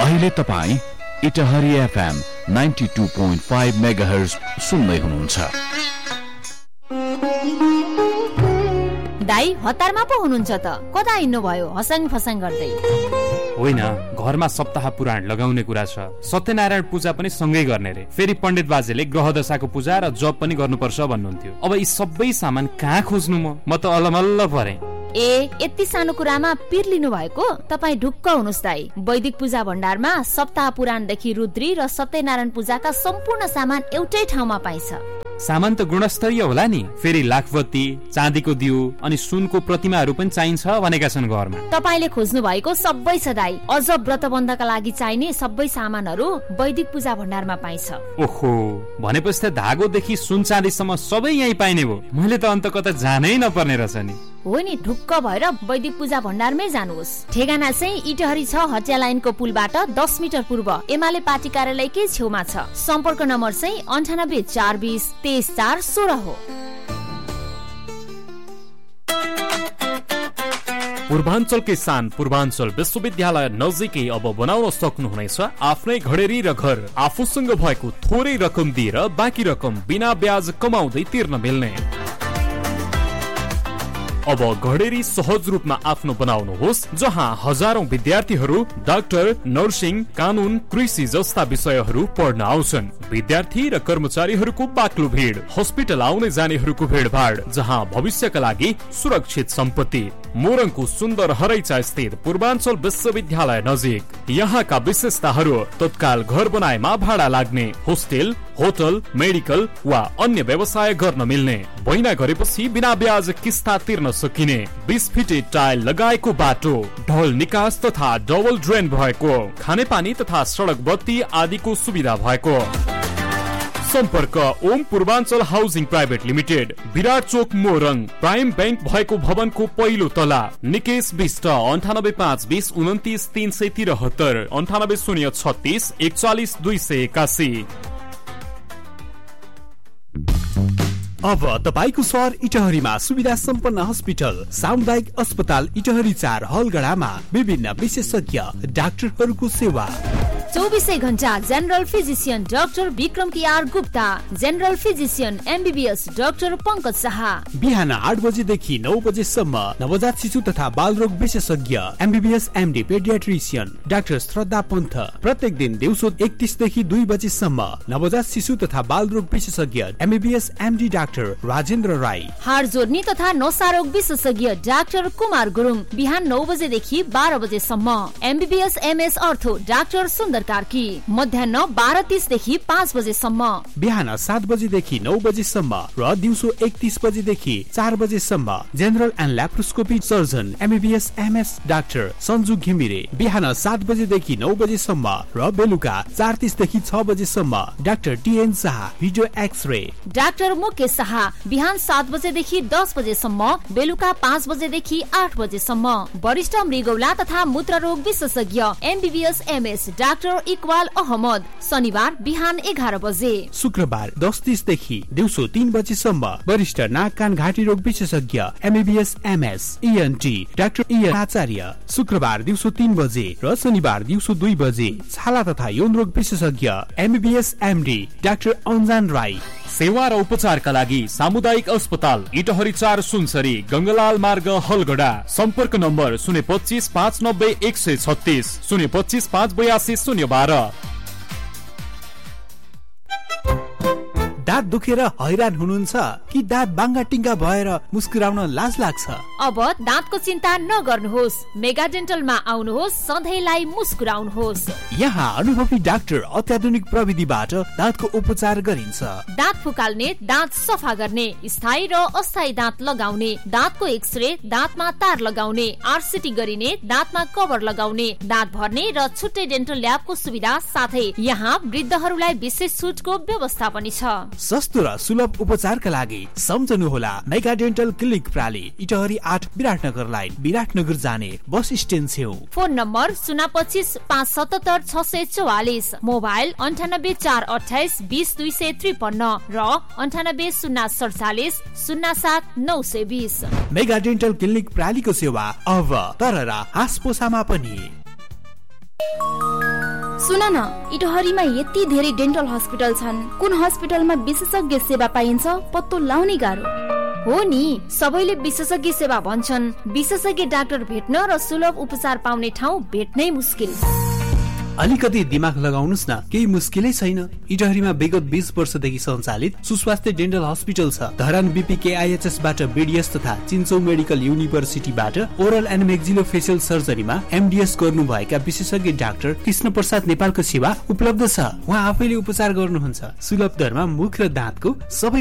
अहिले तपाईँ Itahari FM 92.5 megahertz सुन्दै हुनुहुन्छ। दाइ हतारमा पो हुनुहुन्छ त, कता हिँड्नु भयो हसाङ फसाङ गर्दै? होइन, घरमा सप्ताह पुराण लगाउने कुरा छ। सत्यनारायण पूजा पनि सँगै गर्ने रे। फेरि पण्डित बाजेले ग्रह दशाको पूजा र जप पनि गर्नुपर्छ भन्नुहुन्थ्यो। अब यी सबै सामान कहाँ खोज्नु? म त अलमल्ल परे। यति सानो कुरामा पिर लिनु भएको? तपाईँ ढुक्क हुनुहोस् दाइ। वैदिक पूजा भण्डारमा सप्ताह पुराणदेखि रुद्री र सत्यनारायण पूजाका सम्पूर्ण सामान एउटै ठाउँमा पाइन्छ। सामान त गुणस्तरीय होला नि। फेरि लाखबत्ती, चाँदीको दियो अनि सुनको प्रतिमाहरू पनि चाहिन्छ भनेका छन् घरमा। तपाईले खोज्नु भएको सबै छ दाइ। अझ व्रतबन्धका लागि चाहिने सबै सामानहरू वैदिक पूजा भण्डारमा पाइन्छ। ओहो, भनेपछि त धागोदेखि सुन चाँदीसम्म सबै यही पाइने भो। मैले त अन्त कता जानै नपर्ने रहेछ नि। हो नि, ढुक्क भएर वैदिक पूजा भण्डारमै जानुहोस्। ठेगाना चाहिँ इटहरी 6 हटिया लाइनको पुलबाट 10 मिटर पूर्व एमाले पार्टी कार्यालयकै छेउमा छ। सम्पर्क नम्बर चाहिँ 98 420 23 416 हो। पूर्वाञ्चलकै सान पूर्वाञ्चल विश्वविद्यालय नजिकै अब बनाउन सक्नुहुनेछ आफ्नै घडेरी र घर। आफूसँग भएको थोरै रकम दिएर बाँकी रकम बिना ब्याज कमाउँदै तिर्न मिल्ने। अब घडेरी सहज रूपमा आफ्नो बनाउनुहोस्, जहाँ हजारौं विद्यार्थीहरू डाक्टर, नर्सिङ, कानून, कृषि जस्ता विषयहरू पढ्न आउँछन्। विद्यार्थी र कर्मचारीहरूको बाक्लो भिड, हस्पिटल आउने जानेहरूको भिडभाड, जहाँ भविष्यका लागि सुरक्षित सम्पत्ति। मोरङको सुन्दर हरैचा स्थित पूर्वाञ्चल विश्वविद्यालय नजिक। यहाँका विशेषताहरू: तत्काल घर बनाएमा भाडा लाग्ने, होस्टेल, होटल, मेडिकल वा अन्य व्यवसाय गर्न मिल्ने, बैना गरेपछि बिना ब्याज किस्ता तिर्न सकिने, 20 फिटे टाइल लगाएको बाटो, ढल निकास तथा डबल ड्रेन भएको, खानेपानी तथा सडक बत्ती आदिको सुविधा भएको। सम्पर्क Om Purvanchal housing private limited, विराट चोक मोरङ। प्राइम बैंक भएको भवनको पहिलो तला। निकेश विष्ट 98520 29 373 98036 41 281। अब तपाईको सहर इटहरीमा सुविधा सम्पन्न हस्पिटल सामुदायिक अस्पताल इटहरी 4 हलगडामा विभिन्न विशेषज्ञ डाक्टरहरूको सेवा। 24 घण्टा general physician doctor Vikram K R Gupta, general physician MBBS doctor Pankaj Shah. बिहान 8 बजेदेखि 9 बजेसम्म नवजात शिशु तथा बालरोग विशेषज्ञ एमबीबीएस एमडी पेडियाट्रिशियन डाक्टर श्रद्धा पन्थ। प्रत्येक दिन दिउँसो 31 देखि 2 बजेसम्म नवजात शिशु तथा बालरोग विशेषज्ञ MBBS MD doctor Rajendra Rai. हाड जोड्ने तथा नसारोग विशेषज्ञ डाक्टर कुमार गुरुङ। बिहान 9 बजेदेखि 12 बजेसम्म एमबीबीएस एमएस अर्थो डाक्टर सुन्दर कार्की। मध्याह्न 12:30 देखि 5 बजेसम्म। बिहान 7 बजेदेखि 9 बजेसम्म र दिउँसो 1:30 बजेदेखि 4 बजेसम्म general and laparoscopy surgeon MBBS MS doctor Sanju Ghimire. बिहान 7 बजेदेखि 9 बजेसम्म र बेलुका 4:30 देखि 6 बजेसम्म doctor TN Shah video x-ray. Doctor Mukesh Shah बिहान 7 बजेदेखि 10 बजेसम्म, बेलुका 5 बजेदेखि 8 बजेसम्म। वरिष्ठ मृगौला तथा मूत्ररोग विशेषज्ञ MBBS MS doctor Iqbal Ahmad. शनिबार बिहान 11 बजे। शुक्रबार 10:30 देखि दिउँसो 3 बजेसम्म वरिष्ठ नाक कान घाँटी रोग विशेषज्ञ एमबीबीएस एमएस ईएनटी डाक्टर ईएन आचार्य। शुक्रबार दिउँसो 3 बजे र शनिबार दिउँसो 2 बजे। छाला तथा यौन रोग विशेषज्ञ एमबीबीएस एमडी डाक्टर अन्जान राई। सेवा र उपचारका लागि सामुदायिक अस्पताल इटहरी 4 सुनसरी गंगलाल मार्ग हलगडा। सम्पर्क नम्बर 025 590 136 025 582 012। दाँत दुखेर हैरान हुनुहुन्छ कि दाँत बाङ्गा टिङ्गा भएर मुस्कुराउन लाज लाग्छ? अब दाँतको चिन्ता नगर्नुहोस्। मेगा डेन्टलमा आउनुहोस्, सधैँलाई मुस्कुराउनुहोस्। यहाँ अनुभवी डाक्टर अत्याधुनिक प्रविधिबाट दाँतको उपचार गरिन्छ। दाँत फुकाल्ने, दाँत सफा गर्ने, स्थायी र अस्थायी दाँत लगाउने, दाँतको एक्सरे, दाँतमा तार लगाउने, आरसीटी गरिने, दाँतमा कभर लगाउने, दाँत भर्ने र छुट्टै डेन्टल ल्याबको सुविधा साथै यहाँ वृद्धहरूलाई विशेष छुटको व्यवस्था पनि छ। सस्तो र सुलभ उपचारका लागि सम्झनुहोला mega dental clinic प्राली Itahari 8 Biratnagar line, Biratnagar जाने बस स्ट्यान्ड छेउ। फोन नम्बर 025 577 644, मोबाइल 98 428 20 253 र 98 047 07 920। मेगा डेन्टल क्लिनिक प्रालीको सेवा अब तररा हाँसपोसामा पनि। सुन न, इटहरीमा यति धेरै डेन्टल हस्पिटल छन्, कुन हस्पिटलमा विशेषज्ञ सेवा पाइन्छ पत्तो लाउनै गाह्रो। हो नि, सबैले विशेषज्ञ सेवा भन्छन्। विशेषज्ञ डाक्टर भेट्न र सुलभ उपचार पाउने ठाउँ भेट्नै मुस्किल। अलिकति दिमाग लगाउनुस् न, केही मुस्किलै छैन। इटहरीमा विगत 20 वर्षदेखि सञ्चालित सुस्वास्थ्य डेन्टल हस्पिटल छ। धरान BPKIHS बाट BDS तथा चिन्चौ मेडिकल युनिभर्सिटीबाट ओरल एन्ड मेक्सिलोफेसियल सर्जरीमा MDS गर्नुभएका विशेषज्ञ डाक्टर कृष्ण प्रसाद नेपालको सेवा उपलब्ध छ। उहाँ आफैले उपचार गर्नुहुन्छ। सुलभ दरमा मुख र दाँतको सबै